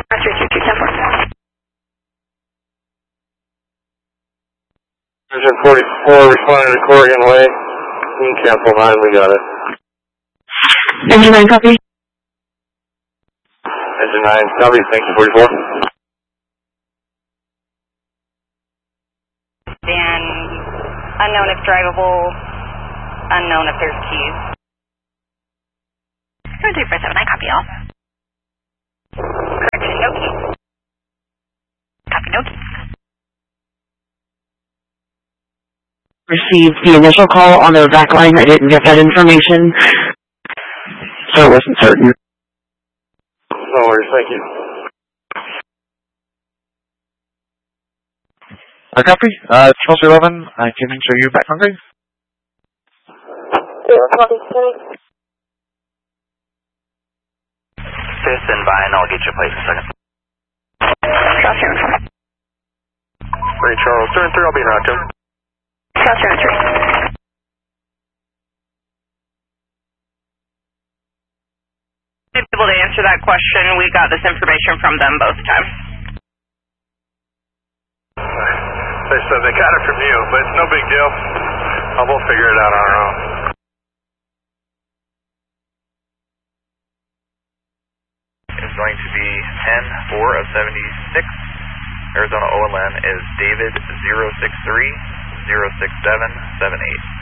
32210. Engine 44 responding to Corrigan Way. You can cancel 9, we got it. Engine 9, copy. Engine 9, copy, thank you, 44. And unknown if drivable, unknown if there's keys. 23479, copy all. Correction, no keys. Copy, no keys. Received the initial call on the back line. I didn't get that information, so I wasn't certain. No worries, thank you. Copy. It's 1211. I can show you back hungry. Stay by and I'll get you a place in a second. Ray Charles, turn 3, I'll be in route 2. Able to answer that question, we got this information from them both times. They said they got it from you, but no big deal. We'll figure it out on our own. It's going to be 10-4 of 76. Arizona OLN is David 063 06778.